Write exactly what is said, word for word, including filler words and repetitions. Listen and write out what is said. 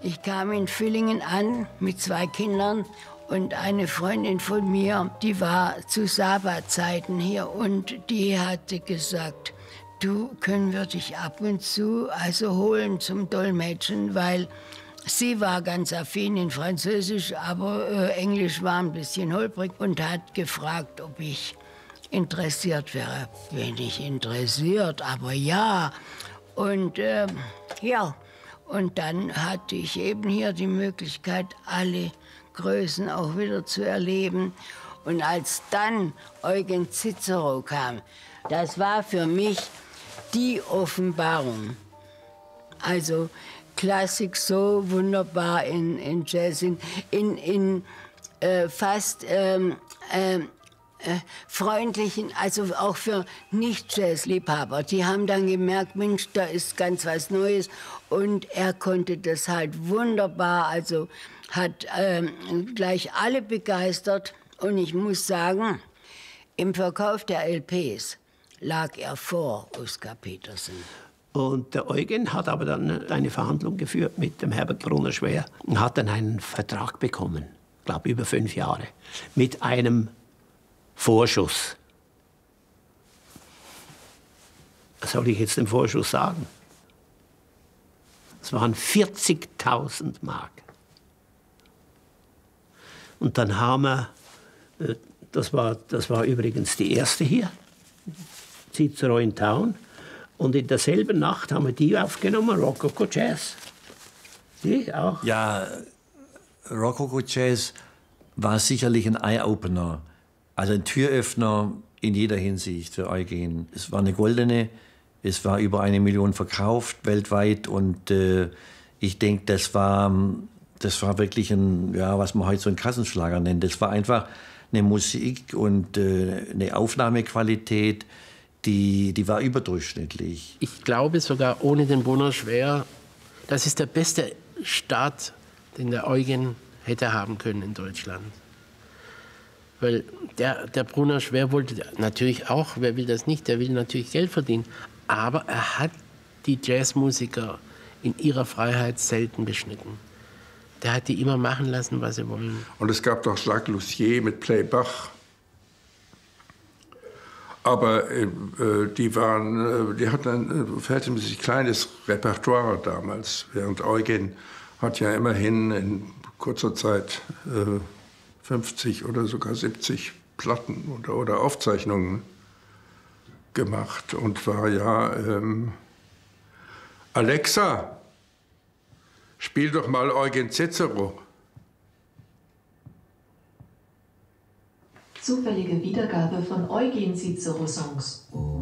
Ich kam in Villingen an mit zwei Kindern und eine Freundin von mir, die war zu Saba-Zeiten hier und die hatte gesagt, du, können wir dich ab und zu also holen zum Dolmetschen, weil sie war ganz affin in Französisch, aber äh, Englisch war ein bisschen holprig und hat gefragt, ob ich interessiert wäre. Bin ich interessiert, aber ja. Und äh, ja, und dann hatte ich eben hier die Möglichkeit, alle Größen auch wieder zu erleben. Und als dann Eugen Cicero kam, das war für mich die Offenbarung. Also Klassik so wunderbar in, in Jazz, in, in, in äh, fast ähm, ähm, äh, freundlichen, also auch für Nicht-Jazz-Liebhaber. Die haben dann gemerkt, Mensch, da ist ganz was Neues. Und er konnte das halt wunderbar, also hat ähm, gleich alle begeistert. Und ich muss sagen, im Verkauf der L Ps lag er vor Oskar Petersen. Und der Eugen hat aber dann eine Verhandlung geführt mit dem Herbert Brunner-Schwer und hat dann einen Vertrag bekommen, ich glaube über fünf Jahre, mit einem Vorschuss. Was soll ich jetzt im Vorschuss sagen? Es waren vierzigtausend Mark. Und dann haben wir, das war, das war übrigens die erste hier, Cicero in Town. Und in derselben Nacht haben wir die aufgenommen, Rococo Jazz. Die auch? Ja, Rococo Jazz war sicherlich ein Eye-Opener. Also ein Türöffner in jeder Hinsicht für Eugen. Es war eine goldene, es war über eine Million verkauft weltweit. Und äh, ich denke, das war, das war wirklich ein, ja, was man heute so einen Kassenschlager nennt. Das war einfach eine Musik und äh, eine Aufnahmequalität, Die, die war überdurchschnittlich. Ich glaube sogar ohne den Brunner-Schwer, das ist der beste Start, den der Eugen hätte haben können in Deutschland. Weil der, der Brunner-Schwer wollte natürlich auch, wer will das nicht, der will natürlich Geld verdienen. Aber er hat die Jazzmusiker in ihrer Freiheit selten beschnitten. Der hat die immer machen lassen, was sie wollen. Und es gab doch Jacques Lussier mit Play Bach. Aber äh, die, waren, äh, die hatten ein verhältnismäßig kleines Repertoire damals, während Eugen hat ja immerhin in kurzer Zeit äh, fünfzig oder sogar siebzig Platten oder, oder Aufzeichnungen gemacht und war ja, ähm, Alexa, spiel doch mal Eugen Cicero. Zufällige Wiedergabe von Eugen Cicero Songs.